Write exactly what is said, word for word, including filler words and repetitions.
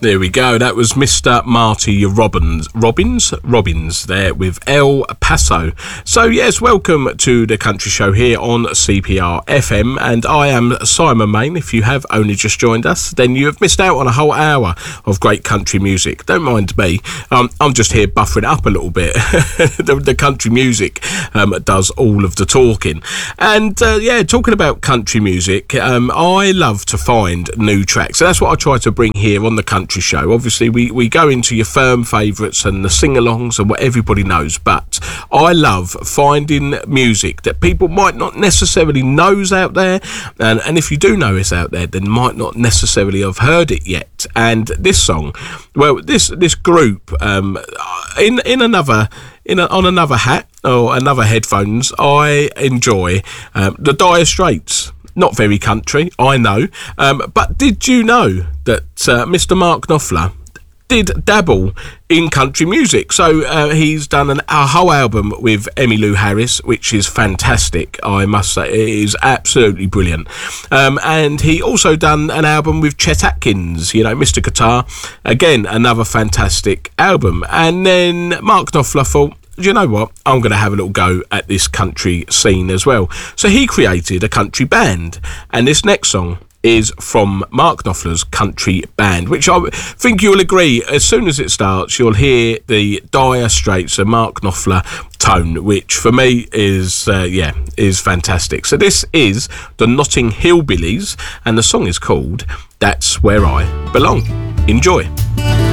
There we go. That was Mister Marty Robbins, Robbins, Robbins there with El Paso. So yes, welcome to the Country Show here on C P R F M, and I am Simon Main. If you have only just joined us, then you have missed out on a whole hour of great country music. Don't mind me. Um, I'm just here buffering up a little bit. the, the country music um, does all of the talking. And uh, yeah, talking about country music, um, I love to find new tracks. So that's what I try to bring here on the Country Show. Obviously we, we go into your firm favourites and the sing-alongs and what everybody knows, but I love finding music that people might not necessarily know's out there, and, and if you do know it's out there, then might not necessarily have heard it yet. And this song, well, this this group, um, in in another in a, on another hat or another headphones, I enjoy um, the Dire Straits. Not very country, I know, um, but did you know that uh, Mister Mark Knopfler did dabble in country music? So uh, he's done an, a whole album with Emmylou Harris, which is fantastic, I must say. It is absolutely brilliant. Um, and he also done an album with Chet Atkins, you know, Mister Guitar. Again, another fantastic album. And then Mark Knopfler thought, do you know what? I'm going to have a little go at this country scene as well. So he created a country band, and this next song is from Mark Knopfler's country band, which I think you'll agree, as soon as it starts, you'll hear the Dire Straits and Mark Knopfler tone, which for me is, uh, yeah, is fantastic. So this is the Notting Hillbillies, and the song is called That's Where I Belong. Enjoy.